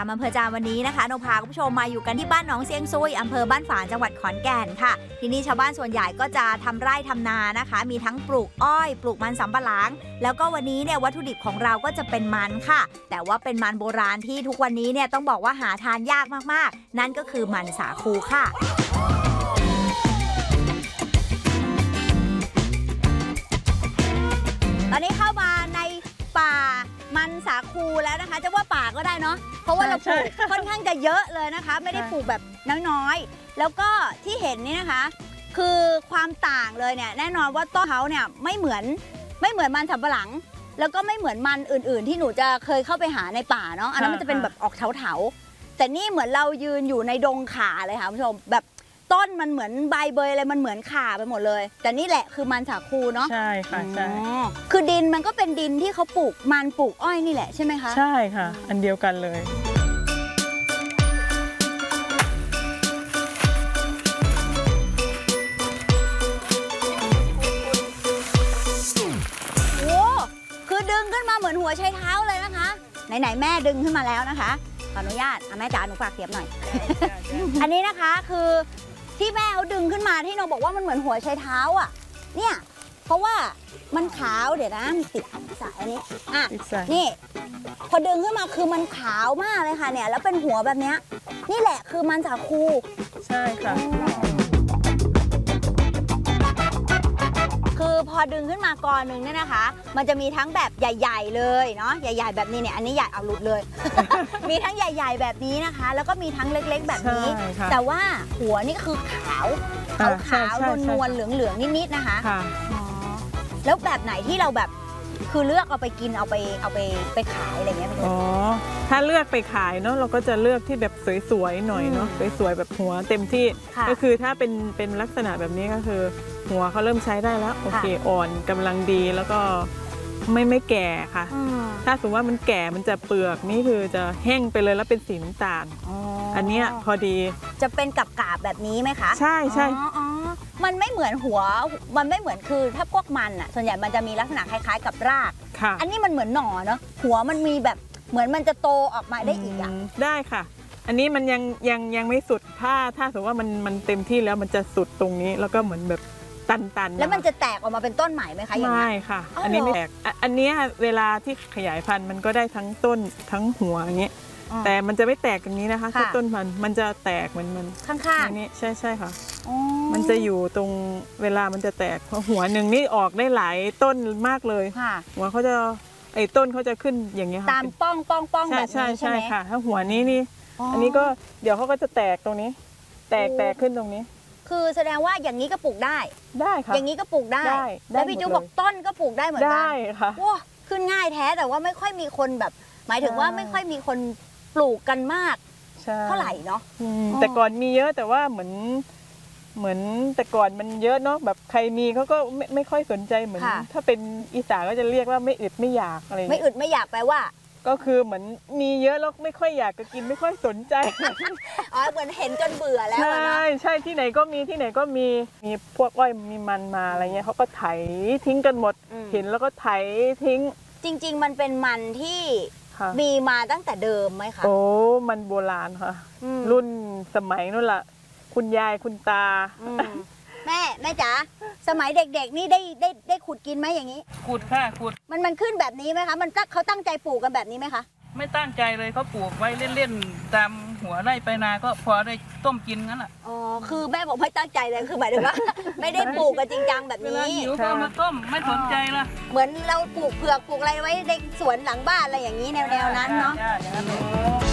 3 อำเภอใจวันนี้นะคะนพาคุณผู้ชมมาอยู่กันที่บ้านหนองเซียงซุยอำเภอบ้านฝางจังหวัดขอนแก่นค่ะที่นี่ชาวบ้านส่วนใหญ่ก็จะทำไร่ทำนานะคะมีทั้งปลูกอ้อยปลูกมันสำปะหลังแล้วก็วันนี้เนี่ยวัตถุดิบของเราก็จะเป็นมันค่ะแต่ว่าเป็นมันโบราณที่ทุกวันนี้เนี่ยต้องบอกว่าหาทานยากมากๆนั่นก็คือมันสาคูค่ะตอนนี้เข้ามาในป่ามันสาคูแล้วนะคะจะว่าป่าก็ได้เนาะเพราะว่าเราปลูกค่อนข้างจะเยอะเลยนะคะไม่ได้ปลูกแบบน้อยๆแล้วก็ที่เห็นนี่นะคะคือความต่างเลยเนี่ยแน่นอนว่าต้นเขาเนี่ยไม่เหมือนมันสำปะหลังแล้วก็ไม่เหมือนมันอื่นๆที่หนูจะเคยเข้าไปหาในป่าเนาะอันนั้นมันจะเป็นแบบออกเถาๆแต่นี่เหมือนเรายืนอยู่ในดงข่าเลยค่ะคุณผู้ชมแบบต้นมันเหมือนใบเบยอะไรมันเหมือนข่าไปหมดเลยแต่นี่แหละคือมันสาคูเนาะใช่ค่ะใช่คือดินมันก็เป็นดินที่เขาปลูกมันปลูกอ้อยนี่แหละใช่ไหมคะใช่ค่ะอันเดียวกันเลยโอ้คือดึงขึ้นมาเหมือนหัวไชเท้าเลยนะคะไหนๆแม่ดึงขึ้นมาแล้วนะคะขออนุญาตแม่จ๋าหนูฝากเสียบหน่อย อันนี้นะคะคือที่แม่เขาดึงขึ้นมาที่น้องบอกว่ามันเหมือนหัวไชเท้าอ่ะเนี่ยเพราะว่ามันขาวเดี๋ยวนะมันติดสายอันนี้อ่ะนี่พอดึงขึ้นมาคือมันขาวมากเลยค่ะเนี่ยแล้วเป็นหัวแบบนี้นี่แหละคือมันสาคูใช่ค่ะคือพอดึงขึ้นมากอนึงเนี่ยนะคะมันจะมีทั้งแบบใหญ่ๆเลยเนาะใหญ่ๆแบบนี้เนี่ยอันนี้ใหญ่เอาหลุดเลย มีทั้งใหญ่ๆแบบนี้นะคะแล้วก็มีทั้งเล็กๆแบบนี้แต่ว่าหัวนี่คือขาวๆนวลๆเหลืองๆนิดๆนะคะแล้วแบบไหนที่เราแบบคือเลือกเอาไปกินเอาไปขายอะไรเงี้ยอ๋อถ้าเลือกไปขายเนาะเราก็จะเลือกที่แบบสวยๆหน่อยเนาะสวยๆแบบหัวเต็มที่ก็คือถ้าเป็นลักษณะแบบนี้ก็คือหัวเขาเริ่มใช้ได้แล้วโอเคอ่อนกำลังดีแล้วก็ไม่แก่ค่ะถ้าสมมติว่ามันแก่มันจะเปลือกนี่คือจะแห้งไปเลยแล้วเป็นสีน้ำตาลอันนี้พอดีจะเป็นกาบแบบนี้ไหมคะใช่ใช่มันไม่เหมือนหัวมันไม่เหมือนคือถ้าพวกมันอ่ะส่วนใหญ่มันจะมีลักษณะคล้ายๆกับรากอันนี้มันเหมือนหน่อเนาะหัวมันมีแบบเหมือนมันจะโตออกมาได้อีกอ่ะได้ค่ะอันนี้มันยังไม่สุดถ้าสมมติว่ามันเต็มที่แล้วมันจะสุดตรงนี้แล้วก็เหมือนแบบตันแล้วมันจะแตกออกมาเป็นต้นใหม่ไหมคะไม่ค่ะอันนี้ไม่แตกอันนี้เวลาที่ขยายพันธุ์มันก็ได้ทั้งต้นทั้งหัวอย่างเงี้ยแต่มันจะไม่แตกอย่างนี้นะคะถ้าต้นพันธุ์มันจะแตกมันข้างๆนี้ใช่ค่ะมันจะอยู่ตรงเวลามันจะแตกเพราะหัวหนึ่งนี่ออกได้หลายต้นมากเลยหัวเขาจะต้นเขาจะขึ้นอย่างเงี้ยค่ะตามป้องแบบนี้ใช่ไหมค่ะถ้าหัวนี้นี่อันนี้ก็เดี๋ยวเขาก็จะแตกตรงนี้แตกขึ้นตรงนี้คือแสดงว่าอย่างนี้ก็ปลูกได้ค่ะอย่างนี้ก็ปลูกได้แล้วพี่จูบอกต้นก็ปลูกได้เหมือนกันได้ค่ะว้าขึ้นง่ายแท้แต่ว่าไม่ค่อยมีคนแบบหมายถึงว่าไม่ค่อยมีคนปลูกกันมากเท่าไหร่เนาะแต่ก่อนมีเยอะแต่ว่าเหมือนแต่ก่อนมันเยอะเนาะแบบใครมีเขาก็ไม่ค่อยสนใจเหมือนถ้าเป็นอีสานก็จะเรียกว่าไม่อึดไม่อยากอะไรไม่อึดไม่อยากแปลว่าก็คือเหมือนมีเยอะแล้วไม่ค่อยอยากจะกินไม่ค่อยสนใจอ๋อเหมือนเห็นจนเบื่อแล้วใช่ที่ไหนก็มีพวกอ้อยมีมันมาอะไรเงี้ยเขาก็ไถทิ้งกันหมดเห็นแล้วก็ไถทิ้งจริงๆมันเป็นมันที่มีมาตั้งแต่เดิมไหมคะโอ้มันโบราณค่ะรุ่นสมัยนู่นแหละคุณยายคุณตาแม่จ๋าสมัยเด็กๆนี่ได้ขุดกินไหมอย่างนี้ขุดค่ะขุดมันขึ้นแบบนี้ไหมคะมันเขาตั้งใจปลูกกันแบบนี้ไหมคะไม่ตั้งใจเลยเขาปลูกไว้เล่นๆตามหัวไร่ไปนาก็พอได้ต้มกินงั้นแหละอ๋อคือแม่บอกไม่ตั้งใจเลยคือหมายถึงว่าไม่ได้ปลูกกันจริงจังแบบนี้หิวก็มาต้มไม่สนใจละเหมือนเราปลูกเผือกปลูกอะไรไว้ในสวนหลังบ้านอะไรอย่างนี้แนวนั้นเนาะ